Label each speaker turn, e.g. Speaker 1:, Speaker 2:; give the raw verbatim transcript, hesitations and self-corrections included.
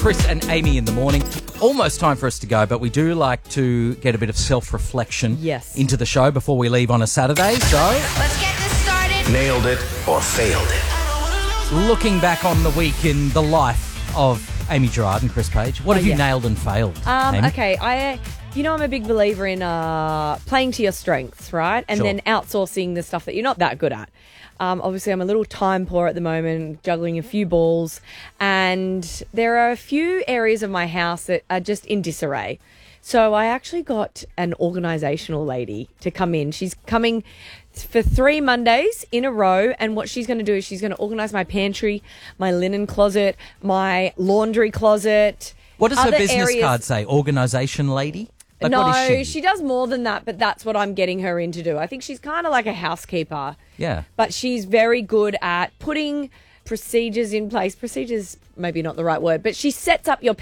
Speaker 1: Chris and Amy in the morning. Almost time for us to go, but we do like to get a bit of self-reflection
Speaker 2: Yes.
Speaker 1: into the show before we leave on a Saturday. So,
Speaker 3: Let's get this started.
Speaker 4: Nailed it or failed it.
Speaker 1: looking back on the week in the life of Amy Gerard and Chris Page, what
Speaker 2: Oh,
Speaker 1: have you
Speaker 2: yeah.
Speaker 1: nailed and failed?
Speaker 2: Um,
Speaker 1: Amy?
Speaker 2: okay, I, you know, I'm a big believer in uh, playing to your strengths, right? And
Speaker 1: Sure.
Speaker 2: then outsourcing the stuff that you're not that good at. Um, obviously, I'm a little time poor at the moment, juggling a few balls, and there are a few areas of my house that are just in disarray. So I actually got an organisational lady to come in. She's coming for three Mondays in a row, and what she's going to do is she's going to organise my pantry, my linen closet, my laundry closet.
Speaker 1: What does her
Speaker 2: other
Speaker 1: business
Speaker 2: areas-
Speaker 1: card say? Organisation lady? Like,
Speaker 2: no,
Speaker 1: what is
Speaker 2: she?
Speaker 1: she?
Speaker 2: does more than that, but that's what I'm getting her in to do. I think she's kind of like a housekeeper.
Speaker 1: Yeah.
Speaker 2: But she's very good at putting procedures in place. Procedures, maybe not the right word, but she sets up your